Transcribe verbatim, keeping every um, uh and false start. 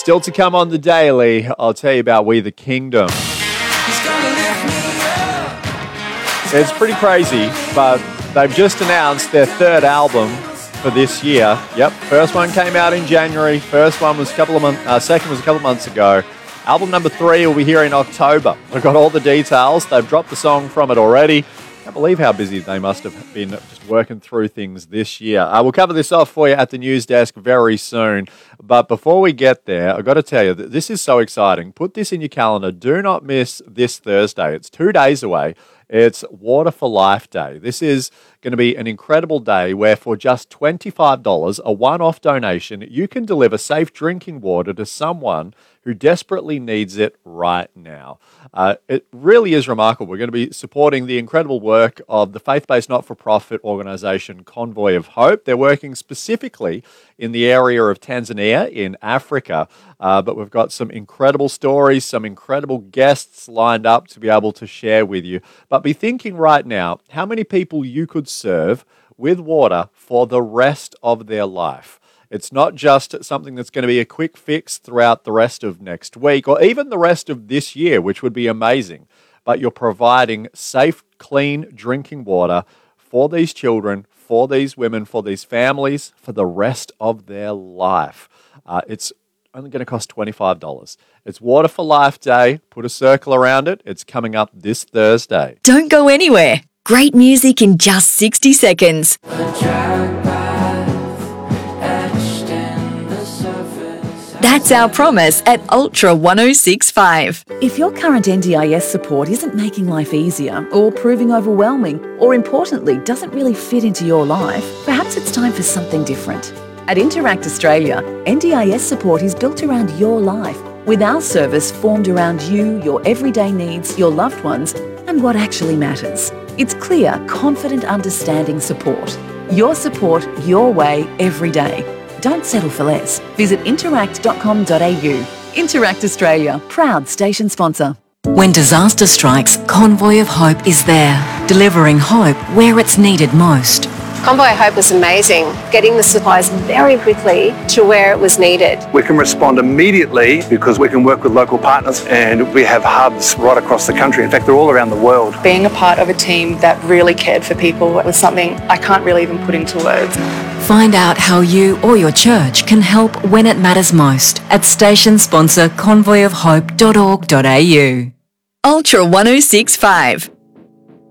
Still to come on the Daily, I'll tell you about We the Kingdom. It's pretty crazy, but they've just announced their third album for this year. Yep, first one came out in January. First one was a couple of months. Uh, second was a couple of months ago. Album number three will be here in October. I've got all the details. They've dropped the song from it already. Can't believe how busy they must have been just working through things this year. Uh, we'll cover this off for you at the news desk very soon. But before we get there, I've got to tell you that this is so exciting. Put this in your calendar. Do not miss this Thursday. It's two days away. It's Water for Life Day. This is going to be an incredible day where for just twenty-five dollars, a one-off donation, you can deliver safe drinking water to someone who desperately needs it right now. Uh, it really is remarkable. We're going to be supporting the incredible work of the faith-based not-for-profit organisation Convoy of Hope. They're working specifically in the area of Tanzania in Africa, uh, but we've got some incredible stories, some incredible guests lined up to be able to share with you. But be thinking right now how many people you could serve with water for the rest of their life. It's not just something that's going to be a quick fix throughout the rest of next week or even the rest of this year, which would be amazing. But you're providing safe, clean drinking water for these children, for these women, for these families, for the rest of their life. Uh, it's only going to cost twenty-five dollars. It's Water for Life Day. Put a circle around it. It's coming up this Thursday. Don't go anywhere. Great music in just sixty seconds. That's our promise at Ultra one oh six point five. If your current N D I S support isn't making life easier or proving overwhelming or, importantly, doesn't really fit into your life, perhaps it's time for something different. At Interact Australia, N D I S support is built around your life, with our service formed around you, your everyday needs, your loved ones, and what actually matters. It's clear, confident, understanding support. Your support, your way, every day. Don't settle for less. Visit interact dot com dot a u. Interact Australia, proud station sponsor. When disaster strikes, Convoy of Hope is there, delivering hope where it's needed most. Convoy of Hope was amazing, getting the supplies very quickly to where it was needed. We can respond immediately because we can work with local partners and we have hubs right across the country. In fact, they're all around the world. Being a part of a team that really cared for people was something I can't really even put into words. Find out how you or your church can help when it matters most at station sponsor convoy of hope dot org dot a u. Ultra one oh six point five.